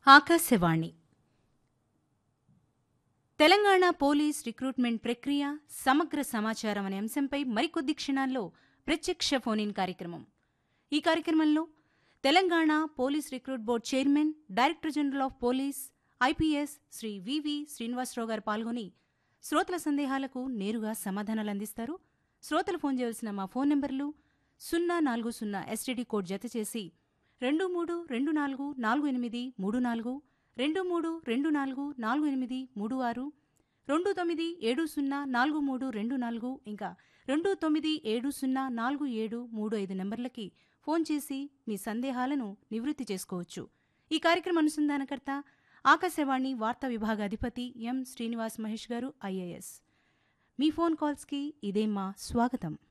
Akashvani Telangana police recruitment ప్రక్రియ సమగ్ర సమాచారం అనే అంశంపై మరికొద్ది క్షణాల్లో ప్రత్యక్ష ఫోన్-ఇన్ కార్యక్రమం. ఈ కార్యక్రమంలో Telangana police recruit board chairman, director general of police IPS Shri వివి శ్రీనివాసరావు గారు పాల్గొని శ్రోతల సందేహాలకు నేరుగా సమాధానాలు అందిస్తారు. శ్రోతలు ఫోన్ చేయవలసిన మా ఫోన్ నంబర్లు 040 ఎస్టీడీ కోడ్ జతచేసి 23244834, 23244836, 29704324, ఇంకా 29704735 నంబర్లకి ఫోన్ చేసి మీ సందేహాలను నివృత్తి చేసుకోవచ్చు. ఈ కార్యక్రమ అనుసంధానకర్త ఆకాశవాణి వార్తా విభాగ అధిపతి ఎం శ్రీనివాస్ మహేష్ గారు, ఐఏఎస్. మీ ఫోన్ కాల్స్కి ఇదే మా స్వాగతం.